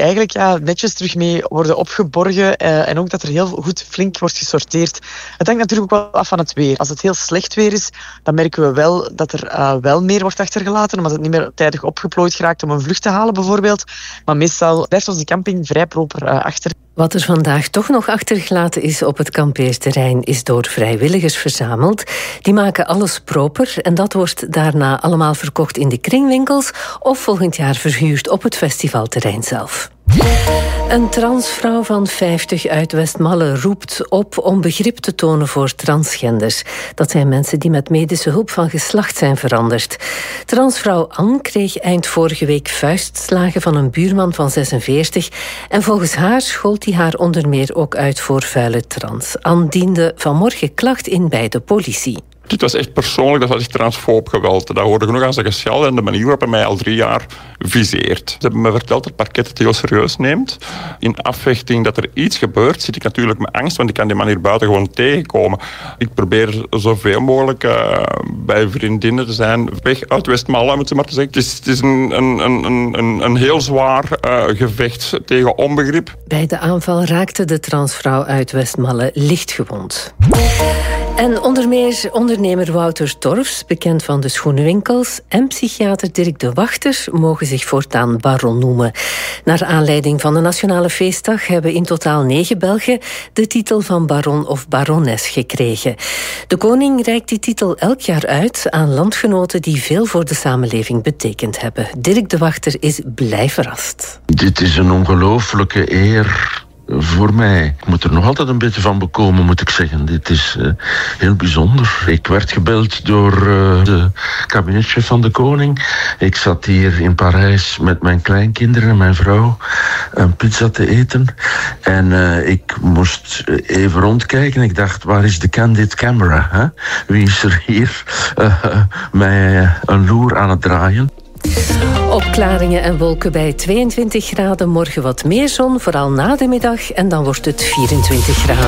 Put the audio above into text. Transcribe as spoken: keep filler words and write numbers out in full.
eigenlijk ja, netjes terug mee worden opgeborgen uh, en ook dat er heel goed flink wordt gesorteerd. Het hangt natuurlijk ook wel af van het weer. Als het heel slecht weer is, dan merken we wel dat er uh, wel meer wordt achtergelaten, omdat het niet meer tijdig opgeplooid geraakt om een vlucht te halen bijvoorbeeld. Maar meestal blijft onze camping vrij proper uh, achter. Wat er vandaag toch nog achtergelaten is op het kampeerterrein is door vrijwilligers verzameld. Die maken alles proper en dat wordt daarna allemaal verkocht in de kringwinkels of volgend jaar verhuurd op het festivalterrein zelf. Een transvrouw van vijftig uit Westmalle roept op om begrip te tonen voor transgenders. Dat zijn mensen die met medische hulp van geslacht zijn veranderd. Transvrouw Anne kreeg eind vorige week vuistslagen van een buurman van zesenveertig en volgens haar schold hij haar onder meer ook uit voor vuile trans. Anne diende vanmorgen klacht in bij de politie. Dit was echt persoonlijk, dat was echt transfoob geweld. Dat hoorde genoeg aan zijn gescheld en de manier waarop hij mij al drie jaar viseert. Ze hebben me verteld dat het parket het heel serieus neemt. In afwachting dat er iets gebeurt, zit ik natuurlijk met angst, want ik kan die man hier buiten gewoon tegenkomen. Ik probeer zoveel mogelijk uh, bij vriendinnen te zijn. Weg uit Westmalle, om het zo maar te zeggen. Het is, het is een, een, een, een, een heel zwaar uh, gevecht tegen onbegrip. Bij de aanval raakte de transvrouw uit Westmalle lichtgewond. En onder meer ondernemer Wouter Torfs, bekend van de schoenenwinkels, en psychiater Dirk de Wachter mogen zich voortaan baron noemen. Naar aanleiding van de Nationale Feestdag hebben in totaal negen Belgen de titel van baron of barones gekregen. De koning reikt die titel elk jaar uit aan landgenoten die veel voor de samenleving betekend hebben. Dirk de Wachter is blij verrast. Dit is een ongelooflijke eer voor mij. Ik moet er nog altijd een beetje van bekomen, moet ik zeggen. Dit is uh, heel bijzonder. Ik werd gebeld door uh, de kabinetchef van de koning. Ik zat hier in Parijs met mijn kleinkinderen en mijn vrouw een pizza te eten. En uh, ik moest even rondkijken. Ik dacht, waar is de candid camera? Hè? Wie is er hier uh, mij een loer aan het draaien? Opklaringen en wolken bij tweeëntwintig graden. Morgen wat meer zon, vooral na de middag. En dan wordt het vierentwintig graden.